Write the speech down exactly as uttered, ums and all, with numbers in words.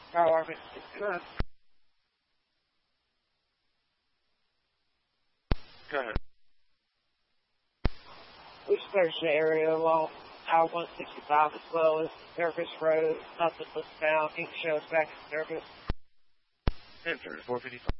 Fire alarm is good. Go ahead. We searched the area along Highway one sixty-five as well as Service Road. Nothing was found. It shows back in service. Enter four fifty-five.